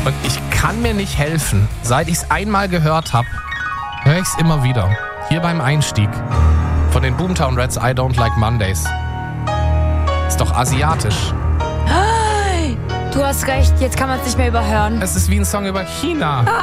Und ich kann mir nicht helfen. Seit ich es einmal gehört habe, höre ich es immer wieder. Hier beim Einstieg. Von den Boomtown Rats, I Don't Like Mondays. Ist doch asiatisch. Du hast recht, jetzt kann man es nicht mehr überhören. Es ist wie ein Song über China.